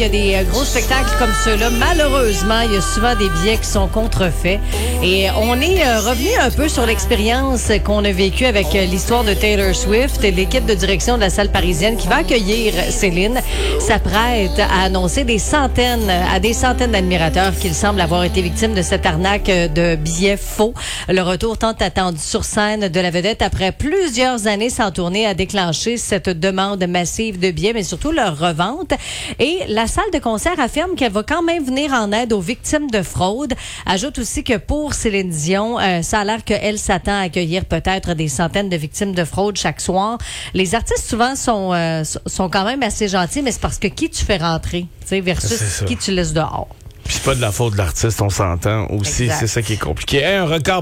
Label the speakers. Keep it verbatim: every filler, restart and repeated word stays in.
Speaker 1: y a des euh, gros spectacles comme ceux-là, malheureusement, il y a souvent des billets qui sont contrefaits. Et on est euh, revenu un peu sur l'expérience qu'on a vécue avec euh, l'histoire de Taylor Swift. L'équipe de direction de la salle parisienne qui va accueillir Céline s'apprête à annoncer des centaines, à des centaines d'admirateurs qu'il semble avoir été victime de cette arnaque de billets faux. Le retour tant attendu sur scène de la vedette après plusieurs années sans tournée a déclenché cette demande massive de billets, mais surtout leur revente. Et la salle de concert affirme qu'elle va quand même venir en aide aux victimes de fraude. Ajoute aussi que pour Céline Dion, euh, ça a l'air qu'elle s'attend à accueillir peut-être des centaines de victimes de fraude chaque soir. Les artistes souvent sont euh, sont quand même assez gentils, mais c'est parce que qui tu fais rentrer, tu sais, versus qui tu laisses dehors.
Speaker 2: Puis c'est pas de la faute de l'artiste, on s'entend aussi. Exact. C'est ça qui est compliqué. Hey, un record